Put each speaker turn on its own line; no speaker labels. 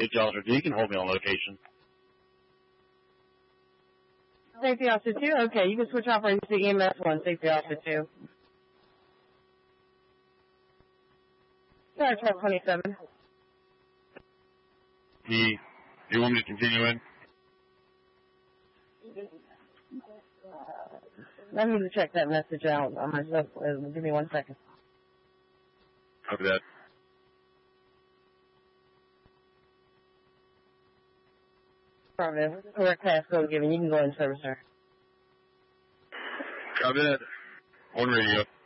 Safety Officer 2, you can hold me on location.
Safety Officer 2, okay, you can switch operators to EMS 1, Safety Officer 2. Sorry, truck 27.
Do you want me to continue in?
Let me check that message out on myself. Give me 1 second.
Copy that.
Affirmative. Correct passcode given. You can go in, service, sir.
Copy that. On radio.